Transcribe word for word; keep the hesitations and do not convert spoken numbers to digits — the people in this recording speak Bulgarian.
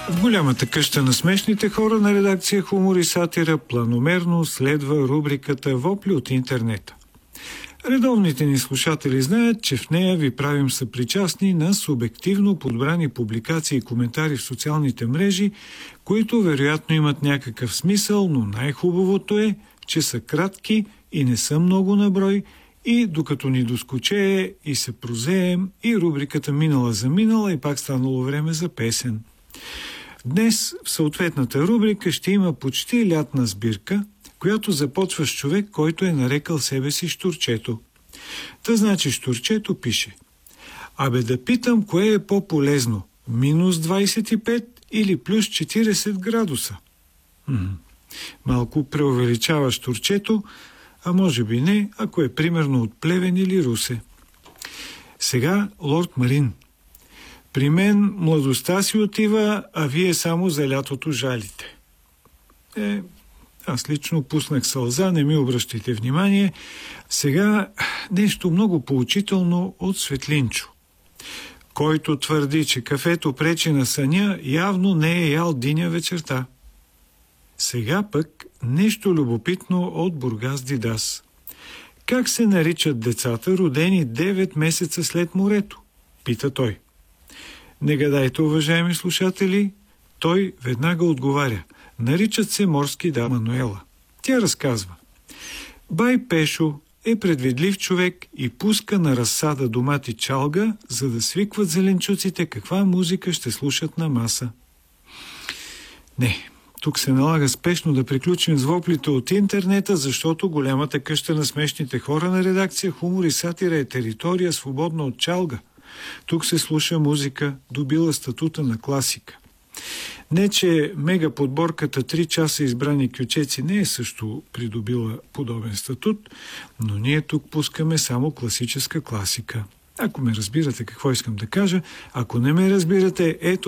В голямата къща на смешните хора на редакция Хумор и сатира планомерно следва рубриката Вопли от интернета. Редовните ни слушатели знаят, че в нея ви правим съпричастни на субективно подбрани публикации и коментари в социалните мрежи, които вероятно имат някакъв смисъл, но най-хубавото е, че са кратки и не са много на брой, и докато ни доскочее и се прозеем, и рубриката минала за минала и пак станало време за песен. Днес в съответната рубрика ще има почти лятна сбирка, която започва с човек, който е нарекал себе си Щурчето. Та значи Щурчето пише: Абе да питам, кое е по-полезно, минус двайсет и пет или плюс четирийсет градуса? М-м, малко преувеличава Щурчето, а може би не, ако е примерно от Плевен или Русе. Сега лорд Марин. При мен младостта си отива, а вие само за лятото жалите. Е, аз лично пуснах сълза, не ми обръщайте внимание. Сега нещо много поучително от Светлинчо, който твърди, че кафето пречи на съня, явно не е ял диня вечерта. Сега пък нещо любопитно от Бургас Дидас. Как се наричат децата, родени девет месеца след морето? Пита той. Не гадайте, уважаеми слушатели, той веднага отговаря. Наричат се морски да Мануела. Тя разказва. Бай Пешо е предвидлив човек и пуска на разсада домати чалга, за да свикват зеленчуците каква музика ще слушат на маса. Не, тук се налага спешно да приключим с воплите от интернета, защото голямата къща на смешните хора на редакция Хумор и сатира е територия, свободна от чалга. Тук се слуша музика, добила статута на класика. Не, че мега подборката три часа избрани кючеци не е също придобила подобен статут, но ние тук пускаме само класическа класика. Ако ме разбирате какво искам да кажа, ако не ме разбирате, ето